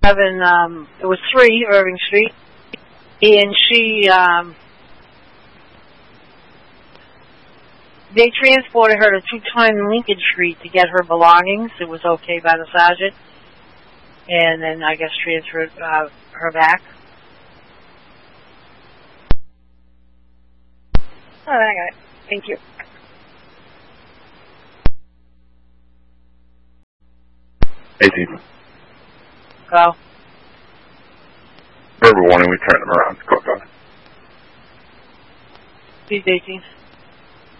it was 3 Irving Street, and they transported her to 210 Lincoln Street to get her belongings. It was okay by the sergeant, and then I guess transferred her back. Oh, I got it. Thank you. Go. Verbal warning, we turned them around. Go. Please, 18.